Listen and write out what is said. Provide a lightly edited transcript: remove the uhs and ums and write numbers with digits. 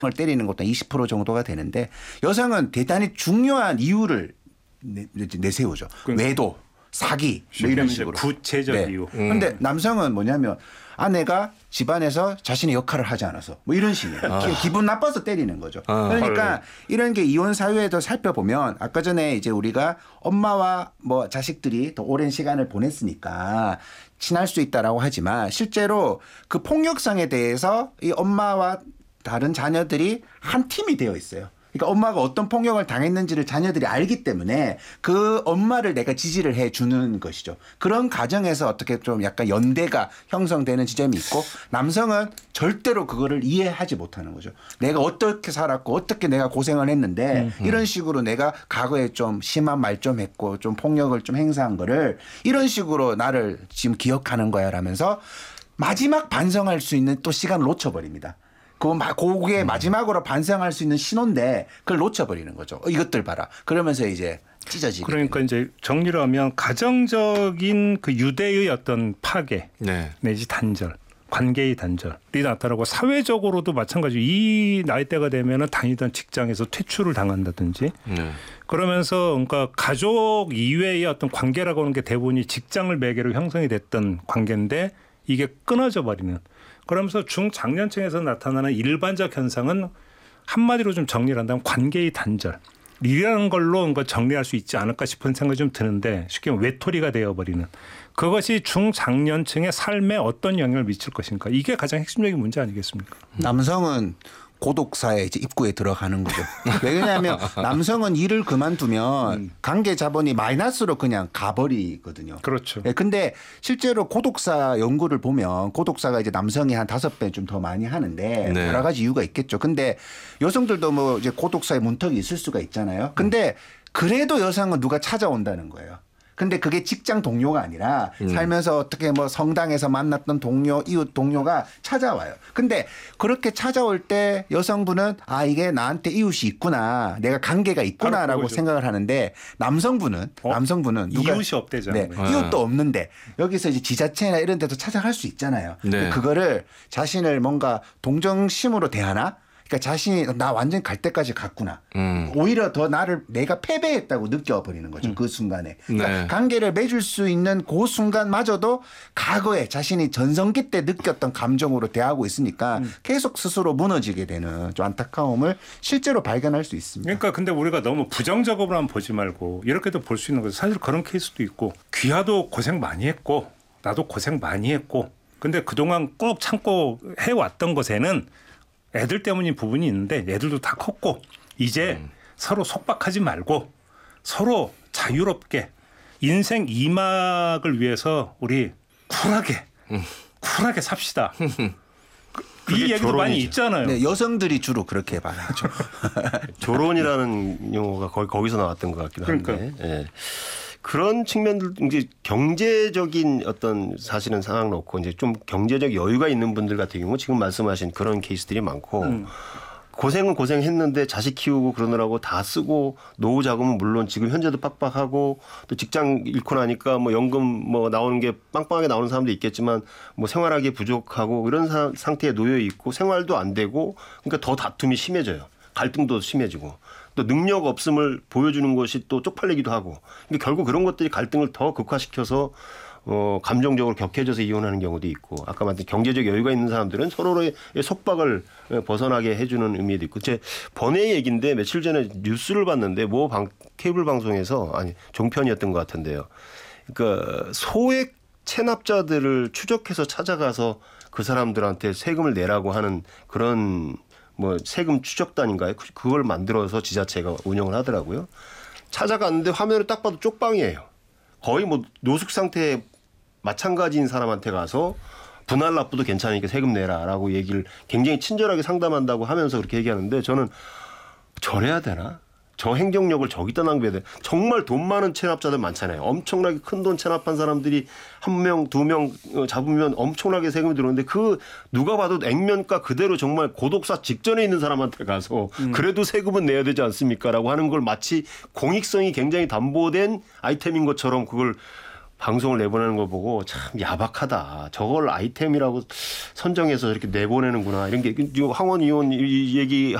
을 때리는 것도 20% 정도가 되는데 여성은 대단히 중요한 이유를 내세우죠. 외도, 사기 뭐 이런 식으로. 구체적 네. 이유. 그런데 남성은 뭐냐면 아내가 집안에서 자신의 역할을 하지 않아서 뭐 이런 식이에요. 기분 나빠서 때리는 거죠. 그러니까 이런 게 이혼 사회에도 살펴보면 아까 전에 이제 우리가 엄마와 뭐 자식들이 더 오랜 시간을 보냈으니까 친할 수 있다라고 하지만 실제로 그 폭력성에 대해서 이 엄마와 다른 자녀들이 한 팀이 되어 있어요. 그러니까 엄마가 어떤 폭력을 당했는지를 자녀들이 알기 때문에 그 엄마를 내가 지지를 해 주는 것이죠. 그런 가정에서 어떻게 좀 약간 연대가 형성되는 지점이 있고 남성은 절대로 그거를 이해하지 못하는 거죠. 내가 어떻게 살았고 어떻게 내가 고생을 했는데 이런 식으로 내가 과거에 좀 심한 말 좀 했고 좀 폭력을 좀 행사한 거를 이런 식으로 나를 지금 기억하는 거야 라면서 마지막 반성할 수 있는 또 시간을 놓쳐버립니다. 그게 마지막으로 반성할 수 있는 신호인데 그걸 놓쳐버리는 거죠. 이것들 봐라. 그러면서 이제 찢어지게. 그러니까 이제 정리를 하면 가정적인 그 유대의 어떤 파괴 내지 단절. 관계의 단절이 나타나고 사회적으로도 마찬가지로 이 나이대가 되면은 다니던 직장에서 퇴출을 당한다든지 그러면서 그러니까 가족 이외의 어떤 관계라고 하는 게 대부분이 직장을 매개로 형성이 됐던 관계인데 이게 끊어져 버리는 그러면서 중장년층에서 나타나는 일반적 현상은 한마디로 좀 정리를 한다면 관계의 단절. 이라는 걸로 그러니까 정리할 수 있지 않을까 싶은 생각이 좀 드는데 쉽게 말하면 외톨이가 되어버리는 그것이 중장년층의 삶에 어떤 영향을 미칠 것인가. 이게 가장 핵심적인 문제 아니겠습니까? 남성은 고독사의 이제 입구에 들어가는 거죠. 왜냐하면 남성은 일을 그만두면 관계 자본이 마이너스로 그냥 가버리거든요. 그렇죠. 네, 근데 실제로 고독사 연구를 보면 고독사가 이제 남성이 한 5배 좀 더 많이 하는데 여러 가지 이유가 있겠죠. 근데 여성들도 뭐 이제 고독사의 문턱이 있을 수가 있잖아요. 근데 그래도 여성은 누가 찾아온다는 거예요. 근데 그게 직장 동료가 아니라 살면서 어떻게 뭐 성당에서 만났던 동료, 이웃 동료가 찾아와요. 근데 그렇게 찾아올 때 여성분은 아, 이게 나한테 이웃이 있구나. 내가 관계가 있구나라고 생각을 하는데 남성분은 누가 이웃이 없대잖아요. 네, 이웃도 없는데 여기서 이제 지자체나 이런 데도 찾아갈 수 있잖아요. 그거를 자신을 뭔가 동정심으로 대하나? 그러니까 자신이 나 완전 갈 때까지 갔구나. 오히려 더 내가 패배했다고 느껴버리는 거죠. 그 순간에. 그러니까 관계를 맺을 수 있는 그 순간마저도 과거에 자신이 전성기 때 느꼈던 감정으로 대하고 있으니까 계속 스스로 무너지게 되는 좀 안타까움을 실제로 발견할 수 있습니다. 그러니까 근데 우리가 너무 부정적으로만 보지 말고 이렇게도 볼 수 있는 거죠. 사실 그런 케이스도 있고 귀하도 고생 많이 했고 나도 고생 많이 했고 근데 그동안 꾹 참고 해왔던 것에는 애들 때문인 부분이 있는데 애들도 다 컸고 이제 서로 속박하지 말고 서로 자유롭게 인생 2막을 위해서 우리 쿨하게 삽시다. 이 얘기도 조론이죠. 많이 있잖아요. 네, 여성들이 주로 그렇게 말하죠. 조론이라는 용어가 거기서 나왔던 것 같기도 한데. 예. 그런 측면들 이제 경제적인 어떤 사실은 상황 놓고 이제 좀 경제적 여유가 있는 분들 같은 경우 지금 말씀하신 그런 케이스들이 많고 고생은 고생했는데 자식 키우고 그러느라고 다 쓰고 노후 자금은 물론 지금 현재도 빡빡하고 또 직장 잃고 나니까 뭐 연금 뭐 나오는 게 빵빵하게 나오는 사람도 있겠지만 뭐 생활하기 부족하고 이런 상태에 놓여 있고 생활도 안 되고 그러니까 더 다툼이 심해져요. 갈등도 심해지고. 또 능력 없음을 보여주는 것이 또 쪽팔리기도 하고. 그러니까 결국 그런 것들이 갈등을 더 극화시켜서 감정적으로 격해져서 이혼하는 경우도 있고 아까 말했던 경제적 여유가 있는 사람들은 서로의 속박을 벗어나게 해주는 의미도 있고 제 번외 얘기인데 며칠 전에 뉴스를 봤는데 케이블 방송에서 종편이었던 것 같은데요. 그러니까 소액 체납자들을 추적해서 찾아가서 그 사람들한테 세금을 내라고 하는 그런 뭐 세금 추적단인가요? 그걸 만들어서 지자체가 운영을 하더라고요. 찾아갔는데 화면을 딱 봐도 쪽방이에요. 거의 뭐 노숙 상태에 마찬가지인 사람한테 가서 분할 납부도 괜찮으니까 세금 내라라고 얘기를 굉장히 친절하게 상담한다고 하면서 그렇게 얘기하는데 저는 저래야 되나? 저 행정력을 저기다 낭비해야 돼. 정말 돈 많은 체납자들 많잖아요. 엄청나게 큰 돈 체납한 사람들이 1명, 2명 잡으면 엄청나게 세금이 들어오는데 그 누가 봐도 액면가 그대로 정말 고독사 직전에 있는 사람한테 가서 그래도 세금은 내야 되지 않습니까? 라고 하는 걸 마치 공익성이 굉장히 담보된 아이템인 것처럼 그걸 방송을 내보내는 걸 보고 참 야박하다. 저걸 아이템이라고 선정해서 이렇게 내보내는구나. 이런 게 황원 의원 얘기